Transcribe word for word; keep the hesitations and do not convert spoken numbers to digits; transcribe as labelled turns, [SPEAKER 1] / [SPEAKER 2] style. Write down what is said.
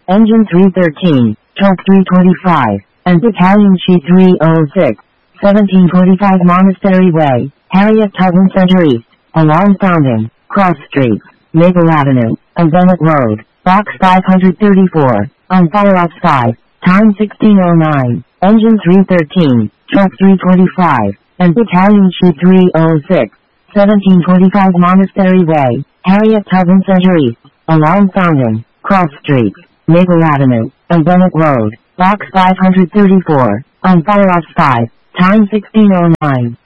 [SPEAKER 1] Engine three thirteen, Troop three twenty-five, and Battalion Sheet three oh six, seventeen twenty-five Monastery Way, Harriet Tubman Center East, along Fountain, Cross Streets, Maple Avenue, and Bennett Road, Box five thirty-four, on Fire Ops five, time sixteen oh nine, Engine three thirteen, Troop three twenty-five, and Battalion Sheet three oh six, seventeen twenty-five Monastery Way, Harriet Tubman Center East, along Fountain, Cross Streets, Maple Avenue, and Bennett Road, Box five thirty-four, on Fire Ops five, time sixteen oh nine.